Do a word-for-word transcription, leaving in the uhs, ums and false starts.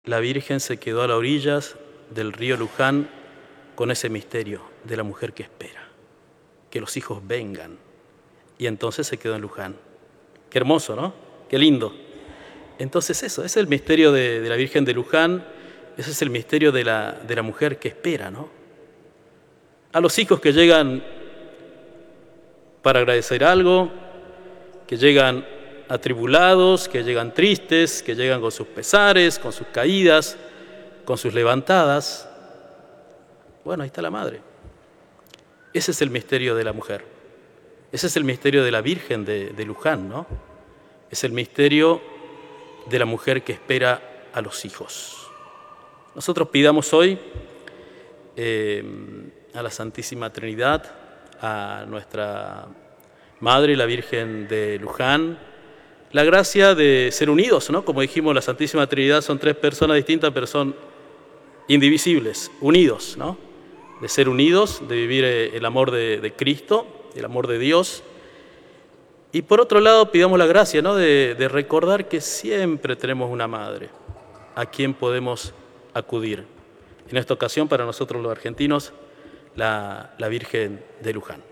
La Virgen se quedó a las orillas del río Luján con ese misterio de la mujer que espera, que los hijos vengan. Y entonces se quedó en Luján. Qué hermoso, ¿no? Qué lindo. Entonces eso, ese es el misterio de, de la Virgen de Luján, ese es el misterio de la, de la mujer que espera, ¿no? A los hijos que llegan para agradecer algo, que llegan atribulados, que llegan tristes, que llegan con sus pesares, con sus caídas, con sus levantadas. Bueno, ahí está la madre. Ese es el misterio de la mujer. Ese es el misterio de la Virgen de, de Luján, ¿no? Es el misterio de la mujer que espera a los hijos. Nosotros pidamos hoy eh, a la Santísima Trinidad, a nuestra Madre, la Virgen de Luján, la gracia de ser unidos, ¿no? Como dijimos, la Santísima Trinidad son tres personas distintas, pero son indivisibles, unidos, ¿no? De ser unidos, de vivir el amor de, de Cristo, el amor de Dios. Y por otro lado, pidamos la gracia, ¿no? de, de recordar que siempre tenemos una madre a quien podemos acudir. En esta ocasión, para nosotros los argentinos, la, la Virgen de Luján.